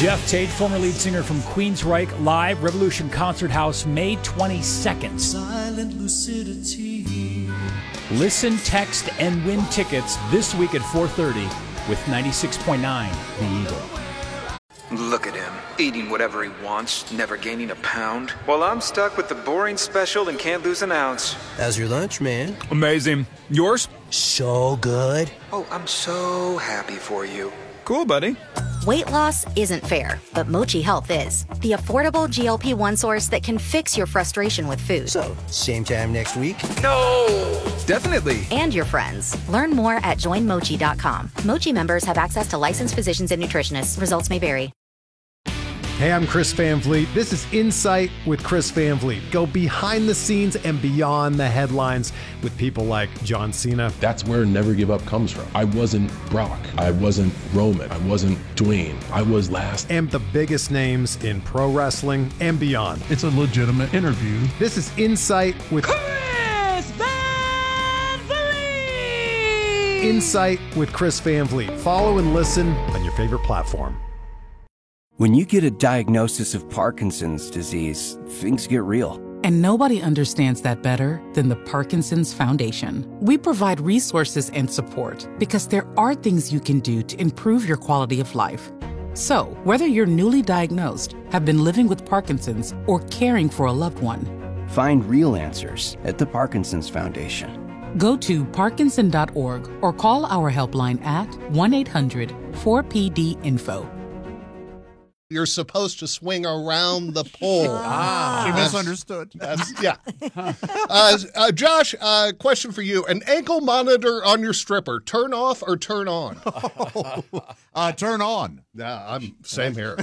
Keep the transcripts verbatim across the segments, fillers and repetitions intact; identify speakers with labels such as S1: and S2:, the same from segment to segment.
S1: Jeff Tate, former lead singer from Queensryche, live, Revolution Concert House, May twenty-second.
S2: Silent lucidity.
S1: Listen, text, and win tickets this week at four thirty with ninety-six point nine The Eagle.
S3: Look at him, eating whatever he wants, never gaining a pound. While I'm stuck with the boring special and can't lose an ounce.
S4: How's your lunch, man?
S5: Amazing. Yours?
S4: So good.
S3: Oh, I'm so happy for you.
S5: Cool, buddy.
S6: Weight loss isn't fair, but Mochi Health is. The affordable G L P one source that can fix your frustration with food.
S4: So, same time next week?
S3: No!
S5: Definitely.
S6: And your friends. Learn more at join mochi dot com. Mochi members have access to licensed physicians and nutritionists. Results may vary.
S7: Hey, I'm Chris Van Vliet. This is Insight with Chris Van Vliet. Go behind the scenes and beyond the headlines with people like John Cena.
S8: That's where Never Give Up comes from. I wasn't Brock. I wasn't Roman. I wasn't Dwayne. I was last.
S7: And the biggest names in pro wrestling and beyond.
S9: It's a legitimate interview.
S7: This is Insight with
S10: Chris Van Vliet.
S7: Insight with Chris Van Vliet. Follow and listen on your favorite platform.
S11: When you get a diagnosis of Parkinson's disease, things get real.
S12: And nobody understands that better than the Parkinson's Foundation. We provide resources and support because there are things you can do to improve your quality of life. So, whether you're newly diagnosed, have been living with Parkinson's, or caring for a loved one,
S11: find real answers at the Parkinson's Foundation.
S12: Go to parkinson dot org or call our helpline at one eight hundred four P D info.
S13: You're supposed to swing around the pole.
S9: Ah, she
S13: that's,
S9: misunderstood.
S13: That's, yeah. uh, uh, Josh, uh, question for you. An ankle monitor on your stripper, turn off or turn on?
S9: uh, turn on.
S13: Yeah, I'm same here.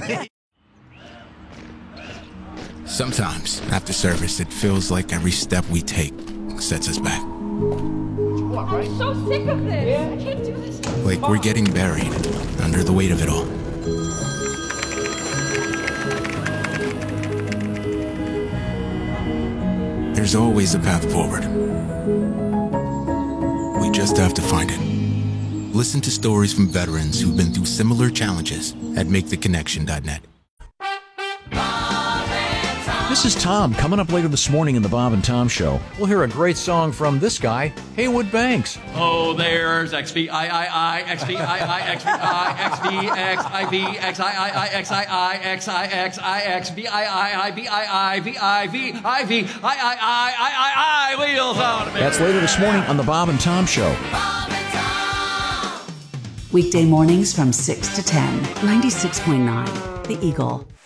S14: Sometimes, after service, it feels like every step we take sets us back.
S15: I'm so sick of this. Yeah. I can't do this.
S14: Like we're getting buried under the weight of it all. There's always a path forward. We just have to find it. Listen to stories from veterans who've been through similar challenges at make the connection dot net.
S16: This is Tom. Coming up later this morning in the Bob and Tom Show, we'll hear a great song from this guy, Haywood Banks.
S17: Oh, there's X V I I I, X V I I, X V I, X V X I V, X I I I, X I I, X I X I X, V I I I, V I I, V I V, I V, I I I, I I I, wheels on a minute.
S16: That's later this morning on the Bob and Tom Show.
S18: Bob and Tom. Weekday mornings from six to ten, ninety-six point nine, The Eagle.